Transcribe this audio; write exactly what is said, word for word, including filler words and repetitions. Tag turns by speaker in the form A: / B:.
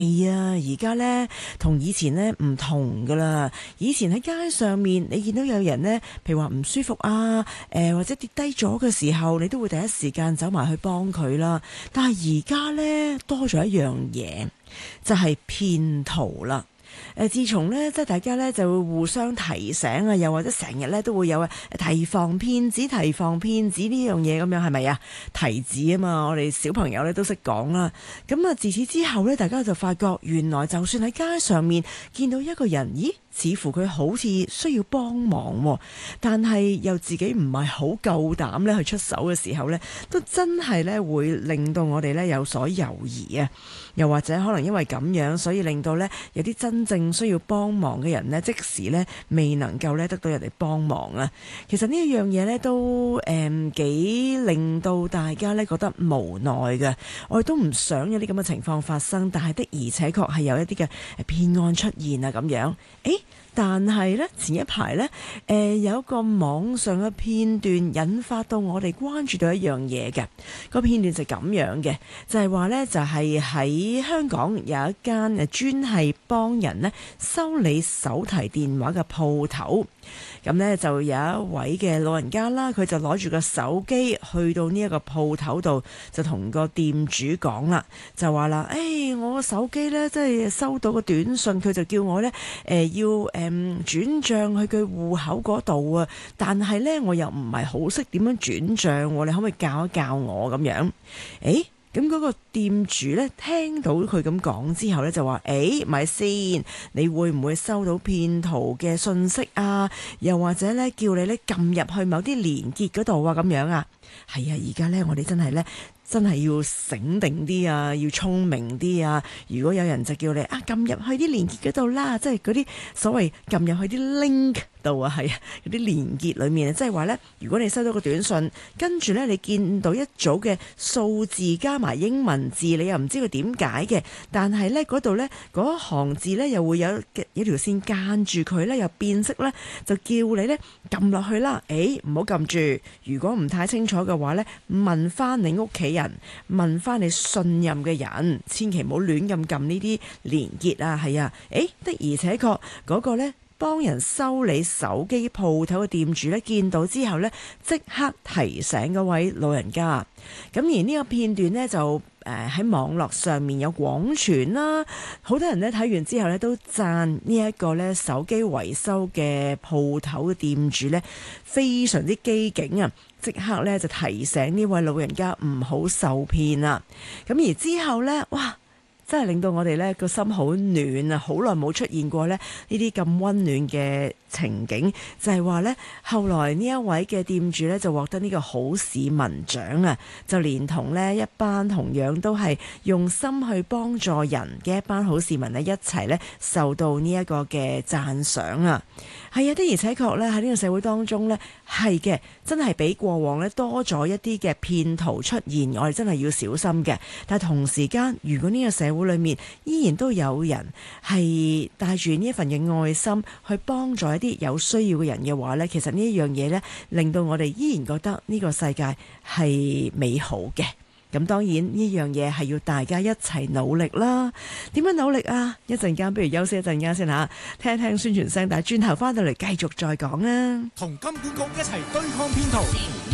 A: 係啊，而家呢，同以前呢唔同噶啦。以前喺街上面，你見到有人呢，譬如話唔舒服啊，誒、呃、或者跌低咗嘅時候，你都會第一時間走埋去幫佢啦。但係而家呢，多咗一樣嘢，就係騙徒啦。誒，自從咧，即係大家咧就會互相提醒啊，又或者成日咧都會有啊提防騙子、提防騙子呢樣嘢咁樣，係咪啊？提子啊嘛，我哋小朋友咧都識講啦。咁啊，自此之後咧，大家就發覺原來就算喺街上面見到一個人，咦？似乎佢好似需要幫忙，但係又自己唔係好夠膽咧去出手嘅時候咧，都真係咧會令到我哋咧有所猶疑啊！又或者可能因為咁樣，所以令到咧有啲真正需要幫忙嘅人呢，即時咧未能夠咧得到人哋幫忙啊！其實呢一樣嘢咧都誒幾令到大家咧覺得無奈嘅，我哋都唔想有啲咁嘅情況發生，但係的而且確係有一啲嘅騙案出現啊咁樣，誒。但係呢，前一排呢，誒、呃、有一個網上嘅片段引發到我哋關注到一樣嘢嘅，個片段就咁樣嘅，就係、是、話呢，就係、是、喺香港有一間誒專係幫人呢修理手提電話嘅鋪頭。咁呢，就有一位嘅老人家啦，佢就攞住個手機去到呢一個鋪頭度，就同個店主講啦，就話啦，誒、哎，我個手機呢，即係收到個短信，佢就叫我呢誒、呃、要誒、嗯、轉賬去佢戶口嗰度啊，但係呢，我又唔係好識點樣轉賬，你可唔可以教一教我咁樣？誒。咁嗰個店主咧聽到佢咁講之後咧就話：誒，咪先，你會唔會收到騙徒嘅信息啊？又或者咧叫你咧撳入去某啲連結嗰度啊？咁樣啊？係啊，而家咧我哋真係咧真係要醒定啲啊，要聰明啲啊！如果有人就叫你啊撳入去啲連結嗰度啦，即係嗰啲所謂撳入去啲 link 度啊，係啊，嗰啲連結裏面啊，即係話咧，如果你收到個短信，跟住咧你見到一組嘅數字加埋英文字，你又唔知佢點解嘅，但係咧嗰度咧嗰行字咧又會有有條線間住佢咧，又變色咧，就叫你咧撳落去啦。誒，唔好撳住，如果唔太清楚嘅話咧，問翻你屋企人，問翻你信任嘅人，千祈唔好亂咁撳呢啲連結啊。係啊，誒的而且確嗰個咧。幫人修理手機鋪頭嘅店主咧，見到之後咧，即刻提醒嗰位老人家。咁而呢個片段呢，就誒喺網絡上面有廣傳啦，好多人咧睇完之後咧都讚呢一個咧手機維修嘅鋪頭嘅店主咧非常之機警啊！即刻咧就提醒呢位老人家唔好受騙啊！咁而之後咧，哇！真係令到我哋呢個心好暖啊！好耐冇出現過呢呢啲咁溫暖嘅情景，就係話呢，後來呢一位嘅店主呢，就獲得呢個好市民獎啊！就連同呢一班同樣都係用心去幫助人嘅一班好市民呢，一齊呢受到呢一個嘅讚賞啊！係啊，的而且確呢，喺呢個社會當中呢，係嘅，真係比過往呢多咗一啲嘅騙徒出現，我哋真係要小心嘅。但係同時間，如果呢個社會裏面依然都有人係帶住呢一份嘅愛心去幫助一啲有需要嘅人嘅話呢，其實呢一樣嘢呢，令到我哋依然覺得呢個世界係美好嘅。咁當然呢樣嘢係要大家一齊努力啦。點樣努力啊？一陣間不如休息一陣間先吓，聽聽宣傳聲，但係轉頭翻到嚟繼續再講啊。
B: 同金管局一齊對抗騙徒。